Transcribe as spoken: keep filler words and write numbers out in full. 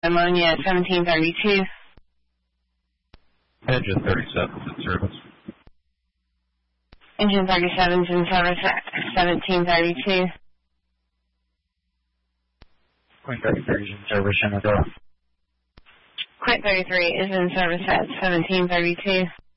ammonia at seventeen thirty-two. Engine thirty-seven is in service. Engine thirty-seven is in service at seventeen thirty-two. Queen thirty-three is in service, Shenandoah. Quint thirty-three is in service at seventeen thirty-two.